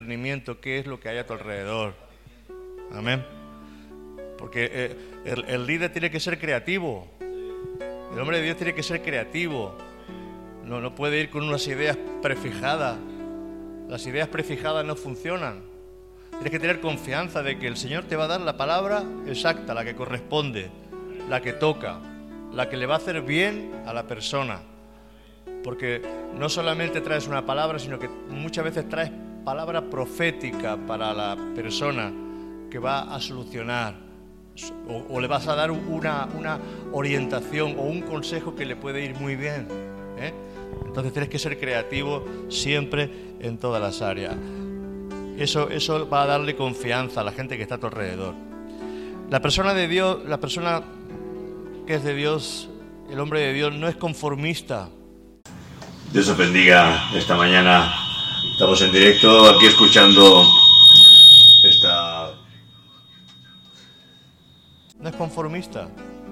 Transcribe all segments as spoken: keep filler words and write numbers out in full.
discernimiento qué es lo que hay a tu alrededor. Amén. Porque eh, el, el líder tiene que ser creativo. El hombre de Dios tiene que ser creativo. No, no puede ir con unas ideas prefijadas. Las ideas prefijadas no funcionan. Tienes que tener confianza de que el Señor te va a dar la palabra exacta, la que corresponde, la que toca, la que le va a hacer bien a la persona. Porque no solamente traes una palabra, sino que muchas veces traes palabra profética para la persona que va a solucionar. O, o le vas a dar una, una orientación o un consejo que le puede ir muy bien, ¿eh? Entonces tienes que ser creativo siempre en todas las áreas. Eso, eso va a darle confianza a la gente que está a tu alrededor. La persona de Dios, la persona que es de Dios, el hombre de Dios, no es conformista. Dios os bendiga. Esta mañana estamos en directo aquí escuchando esta... No es conformista.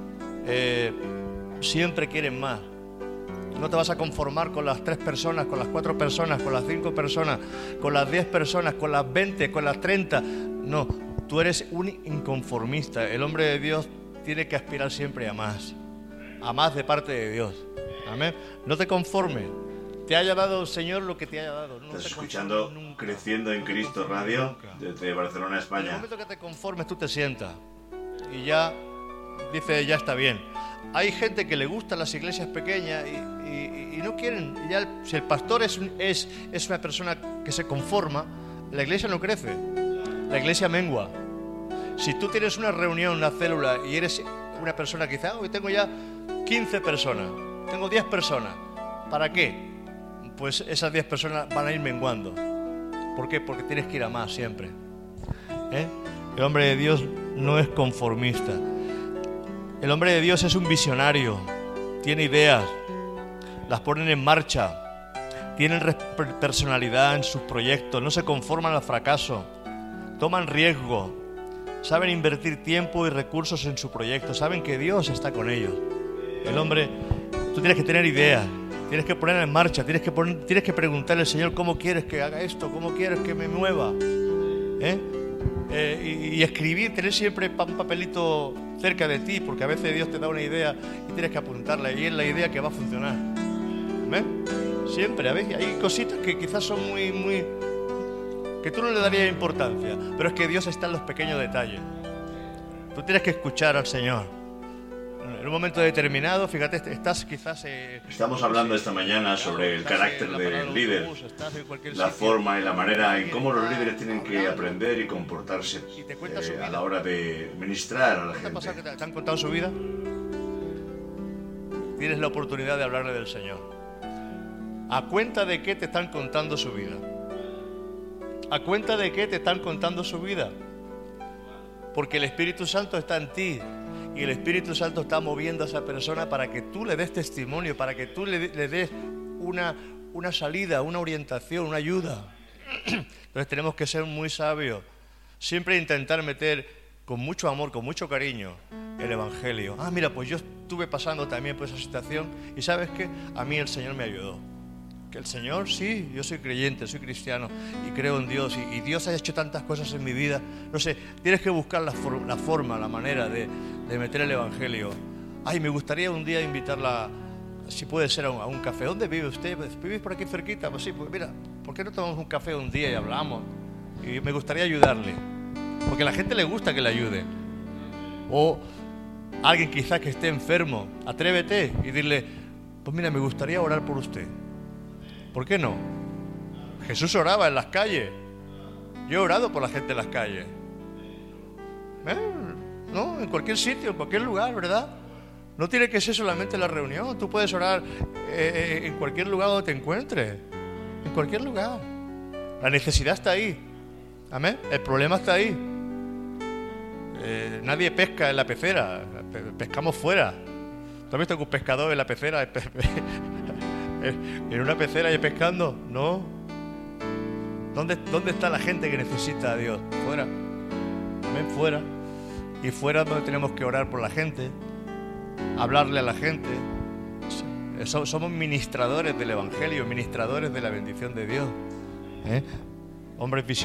Eh, siempre quieren más. No te vas a conformar con las tres personas, con las cuatro personas, con las cinco personas, con las diez personas, con las veinte, con las treinta. No, tú eres un inconformista. El hombre de Dios tiene que aspirar siempre a más. A más de parte de Dios. Amén. No te conformes. Te haya dado el Señor lo que te haya dado. No Estás te escuchando nunca. Creciendo en Cristo Radio Nunca. desde Barcelona, En el España. momento que te conformes, tú te sientas y ya dice, ya está bien. Hay gente que le gustan las iglesias pequeñas y, y, y no quieren. Ya el, si el pastor es, un, es, es una persona que se conforma, la iglesia no crece, la iglesia mengua. Si tú tienes una reunión, una célula y eres una persona que dice, ah, hoy tengo ya quince personas, tengo diez personas, ¿para qué? Pues esas diez personas van a ir menguando. ¿Por qué? Porque tienes que ir a más siempre, ¿eh? El hombre de Dios no es conformista. El hombre de Dios es un visionario. Tiene ideas, las ponen en marcha, tienen personalidad en sus proyectos, no se conforman al fracaso, toman riesgo, saben invertir tiempo y recursos en su proyecto, saben que Dios está con ellos. El hombre, tú tienes que tener ideas, tienes que ponerla en marcha, tienes que, poner, tienes que preguntarle al Señor cómo quieres que haga esto, cómo quieres que me mueva, ¿eh? Eh, y, y escribir, tener siempre un papelito cerca de ti, porque a veces Dios te da una idea y tienes que apuntarla y es la idea que va a funcionar. ¿Ven? Siempre, a veces hay cositas que quizás son muy, muy... que tú no le darías importancia, pero es que Dios está en los pequeños detalles. Tú tienes que escuchar al Señor. En un momento determinado, fíjate, estás quizás... Eh, Estamos hablando esta mañana sobre el carácter del líder, la forma y la manera en cómo los líderes tienen que aprender y comportarse eh, a la hora de ministrar a la gente. ¿Te ha pasado que te han contado su vida? Tienes la oportunidad de hablarle del Señor. ¿A cuenta de qué te están contando su vida? ¿A cuenta de qué te están contando su vida? Porque el Espíritu Santo está en ti. Y el Espíritu Santo está moviendo a esa persona para que tú le des testimonio, para que tú le, le des una, una salida, una orientación, una ayuda. Entonces tenemos que ser muy sabios. Siempre intentar meter con mucho amor, con mucho cariño, el Evangelio. Ah, mira, pues yo estuve pasando también por esa situación y ¿sabes qué? A mí el Señor me ayudó. Que el Señor, sí, yo soy creyente, soy cristiano y creo en Dios y, y Dios ha hecho tantas cosas en mi vida. No sé, tienes que buscar la, for, la forma, la manera de, de meter el Evangelio. Ay, me gustaría un día invitarla, si puede ser, a un, a un café. ¿Dónde vive usted? ¿Vive por aquí cerquita? Pues sí, pues mira, ¿por qué no tomamos un café un día y hablamos? Y me gustaría ayudarle, porque a la gente le gusta que le ayude. O alguien quizás que esté enfermo, atrévete y dile, pues mira, me gustaría orar por usted. ¿Por qué no? Jesús oraba en las calles. Yo he orado por la gente en las calles. ¿Eh? ¿No? En cualquier sitio, en cualquier lugar, ¿verdad? No tiene que ser solamente la reunión. Tú puedes orar eh, en cualquier lugar donde te encuentres. En cualquier lugar. La necesidad está ahí. ¿Amén? El problema está ahí. Eh, nadie pesca en la pecera. Pescamos fuera. ¿Tú has visto que un pescador en la pecera... ¿En una pecera y pescando? No. ¿Dónde, ¿Dónde está la gente que necesita a Dios? Fuera. Amén, fuera. Y fuera donde tenemos que orar por la gente, hablarle a la gente. Somos ministradores del Evangelio, ministradores de la bendición de Dios. ¿Eh? Hombres visionarios.